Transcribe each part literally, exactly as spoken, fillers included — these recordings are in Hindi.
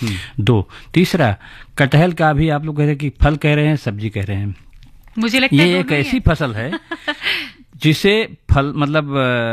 दो, तीसरा कटहल का भी आप लोग कह रहे हैं कि फल कह रहे हैं, सब्जी कह रहे हैं। मुझे लगता है ये एक ऐसी फसल है जिसे फल मतलब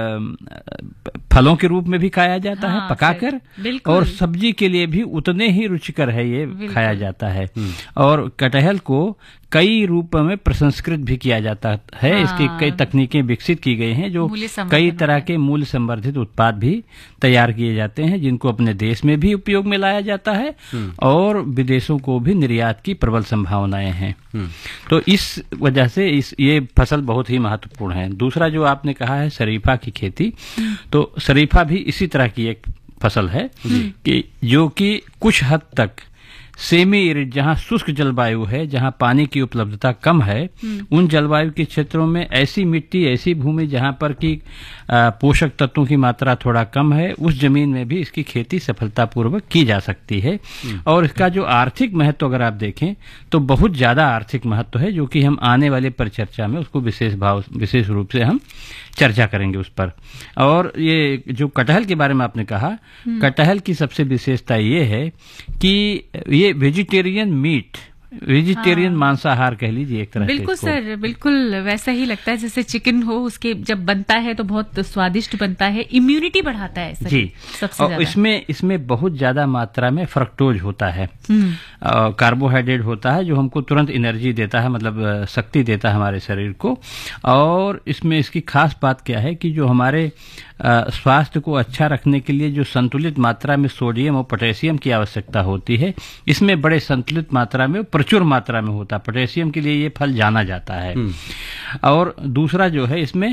फलों के रूप में भी खाया जाता हाँ, है पकाकर, और सब्जी के लिए भी उतने ही रुचिकर है ये खाया जाता है। और कटहल को कई रूपों में प्रसंस्कृत भी किया जाता है। हाँ, इसकी कई तकनीकें विकसित की गई हैं जो कई तरह के मूल्य संवर्धित उत्पाद भी तैयार किए जाते हैं, जिनको अपने देश में भी उपयोग में लाया जाता है और विदेशों को भी निर्यात की प्रबल संभावनाएं हैं। तो इस वजह से इस ये फसल बहुत ही महत्वपूर्ण है। दूसरा जो आपने कहा है शरीफा की खेती, तो शरीफा भी इसी तरह की एक फसल है कि जो कि कुछ हद तक सेमी एरिड, जहां शुष्क जलवायु है, जहां पानी की उपलब्धता कम है, उन जलवायु के क्षेत्रों में ऐसी मिट्टी, ऐसी भूमि जहां पर की पोषक तत्वों की मात्रा थोड़ा कम है, उस जमीन में भी इसकी खेती सफलतापूर्वक की जा सकती है। और इसका जो आर्थिक महत्व अगर आप देखें तो बहुत ज्यादा आर्थिक महत्व है, जो कि हम आने वाले परिचर्चा में उसको विशेष भाव विशेष रूप से हम चर्चा करेंगे उस पर। और ये जो कटहल के बारे में आपने कहा, कटहल की सबसे विशेषता ये है कि ये वेजिटेरियन मीट, वेजिटेरियन हाँ। मांसाहार कह लीजिए एक तरह से। बिल्कुल सर, बिल्कुल वैसा ही लगता है जैसे चिकन हो, उसके जब बनता है तो बहुत स्वादिष्ट बनता है, इम्यूनिटी बढ़ाता है सर। जी, सबसे और इसमें इसमें बहुत ज्यादा मात्रा में फ्रक्टोज होता है, कार्बोहाइड्रेट होता है जो हमको तुरंत एनर्जी देता है, मतलब शक्ति देता है हमारे शरीर को। और इसमें इसकी खास बात क्या है कि जो हमारे स्वास्थ्य को अच्छा रखने के लिए जो संतुलित मात्रा में सोडियम और पोटेशियम की आवश्यकता होती है, इसमें बड़े संतुलित मात्रा में, प्रचुर मात्रा में होता है। पोटेशियम के लिए ये फल जाना जाता है। और दूसरा जो है इसमें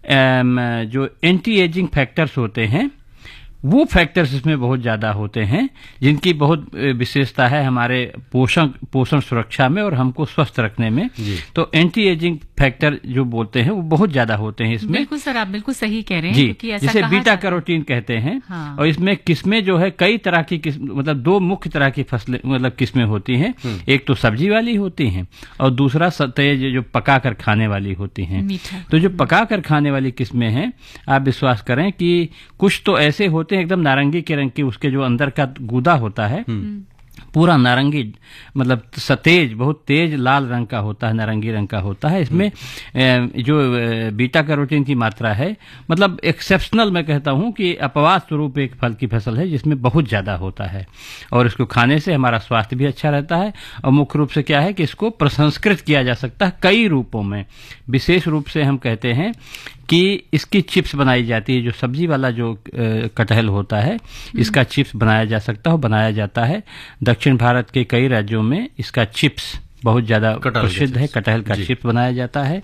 जो एंटी एजिंग फैक्टर्स होते हैं, वो फैक्टर्स इसमें बहुत ज्यादा होते हैं, जिनकी बहुत विशेषता है हमारे पोषण पोषण सुरक्षा में और हमको स्वस्थ रखने में। तो एंटी एजिंग फैक्टर जो बोलते हैं वो बहुत ज्यादा होते हैं इसमें। बिल्कुल सर, आप बिल्कुल सही कह रहे हैं जी, जिसे बीटा कैरोटीन कहते हैं। हाँ। और इसमें किस्में जो है कई तरह की किस्म, मतलब दो मुख्य तरह की फसलें मतलब किस्में होती हैं। एक तो सब्जी वाली होती हैं और दूसरा तेज जो पका कर खाने वाली होती हैं। तो जो पका कर खाने वाली किस्में हैं, आप विश्वास करें कि कुछ तो ऐसे होते हैं एकदम नारंगी के रंग की, उसके जो अंदर का गूदा होता है पूरा नारंगी, मतलब सतेज, बहुत तेज लाल रंग का होता है, नारंगी रंग का होता है। इसमें जो बीटा कैरोटीन की मात्रा है, मतलब एक्सेप्शनल मैं कहता हूं कि अपवाद स्वरूप एक फल की फसल है जिसमें बहुत ज्यादा होता है। और इसको खाने से हमारा स्वास्थ्य भी अच्छा रहता है। और मुख्य रूप से क्या है कि इसको प्रसंस्कृत किया जा सकता है कई रूपों में। विशेष रूप से हम कहते हैं कि इसकी चिप्स बनाई जाती है, जो सब्जी वाला जो कटहल होता है इसका चिप्स बनाया जा सकता है, बनाया जाता है। दक्षिण भारत के कई राज्यों में इसका चिप्स बहुत ज्यादा प्रसिद्ध है, कटहल का चिप्स बनाया जाता है।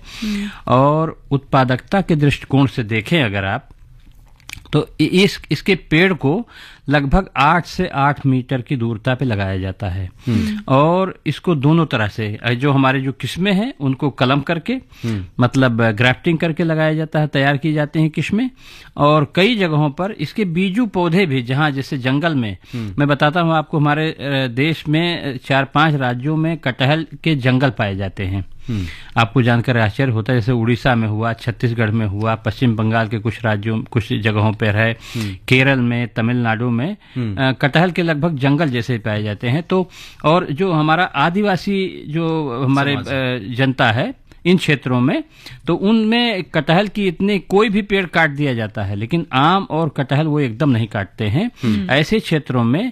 और उत्पादकता के दृष्टिकोण से देखें अगर आप, तो इस इसके पेड़ को लगभग आठ से आठ मीटर की दूरता पे लगाया जाता है। और इसको दोनों तरह से, जो हमारे जो किस्में हैं उनको कलम करके, मतलब ग्राफ्टिंग करके लगाया जाता है, तैयार की जाती हैं किस्में। और कई जगहों पर इसके बीजू पौधे भी, जहां जैसे जंगल में, मैं बताता हूं आपको, हमारे देश में चार पांच राज्यों में कटहल के जंगल पाए जाते हैं। आपको जानकर आश्चर्य होता है, जैसे उड़ीसा में हुआ, छत्तीसगढ़ में हुआ, पश्चिम बंगाल के कुछ राज्यों कुछ जगहों पर है, केरल में, तमिलनाडु में कटहल के लगभग जंगल जैसे पाए जाते हैं। तो और जो हमारा आदिवासी जो हमारे जनता है इन क्षेत्रों में, तो उनमें कटहल की इतने कोई भी पेड़ काट दिया जाता है, लेकिन आम और कटहल वो एकदम नहीं काटते हैं। ऐसे क्षेत्रों में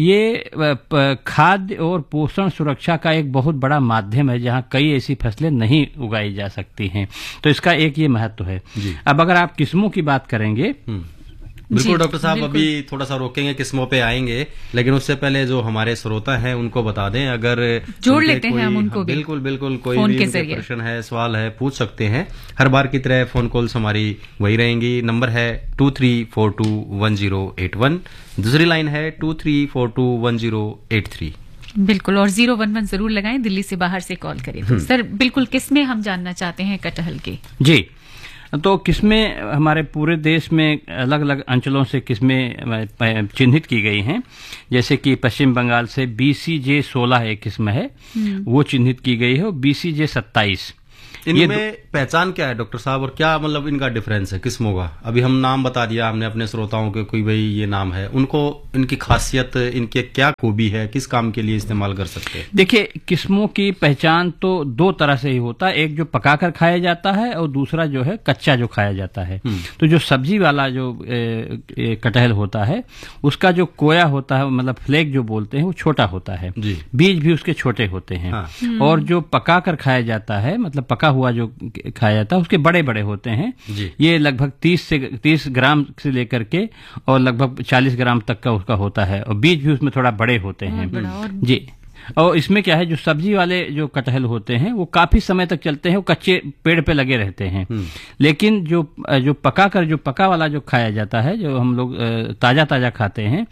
ये खाद्य और पोषण सुरक्षा का एक बहुत बड़ा माध्यम है, जहां कई ऐसी फसलें नहीं उगाई जा सकती हैं। तो इसका एक ये महत्व है। अब अगर आप किस्मों की बात करेंगे, बिल्कुल डॉक्टर साहब, अभी थोड़ा सा रोकेंगे, किस्मों पे आएंगे, लेकिन उससे पहले जो हमारे श्रोता हैं उनको बता दें, अगर जोड़ लेते हैं हम उनको भी। बिल्कुल बिल्कुल, कोई भी प्रश्न है, सवाल है, पूछ सकते हैं। हर बार की तरह फोन कॉल्स हमारी वही रहेंगी। नंबर है to three four to one zero eight one, दूसरी लाइन है to three four to one zero eight three. बिल्कुल, और जीरो वन वन जरूर लगाएं, दिल्ली से बाहर से कॉल करें। तो सर बिल्कुल किस्में हम जानना चाहते हैं कटहल की। जी, तो किस्में हमारे पूरे देश में अलग अलग अंचलों से किस्में चिन्हित की गई हैं। जैसे कि पश्चिम बंगाल से बी सी जे सोलह एक किस्म है, वो चिन्हित की गई है, और बी सी जे सत्ताईस इनमें पहचान क्या है डॉक्टर साहब, और क्या मतलब इनका डिफरेंस है किस्मों का? अभी हम नाम बता दिया हमने अपने श्रोताओं के, कोई भाई ये नाम है, उनको इनकी खासियत, इनके क्या खूबी है, किस काम के लिए इस्तेमाल कर सकते हैं? देखिए, किस्मों की पहचान तो दो तरह से ही होता है, एक जो पकाकर खाया जाता है और दूसरा जो है कच्चा जो खाया जाता है। तो जो सब्जी वाला जो ए, ए, कटहल होता है उसका जो कोया होता है, मतलब फ्लेक जो बोलते हैं, वो छोटा होता है, बीज भी उसके छोटे होते हैं। हाँ। और जो पकाकर खाया जाता है, मतलब पका हुआ जो खाया जाता है, उसके बड़े बड़े होते हैं। ये लगभग तीस से तीस ग्राम से लेकर के और लगभग चालीस ग्राम तक का उसका होता है, और बीज भी उसमें थोड़ा बड़े होते हैं। जी। और इसमें क्या है, जो सब्जी वाले जो कटहल होते हैं वो काफी समय तक चलते हैं, वो कच्चे पेड़ पे लगे रहते हैं। लेकिन जो जो पका कर जो पका वाला जो खाया जाता है, जो हम लोग ताजा ताजा खाते हैं,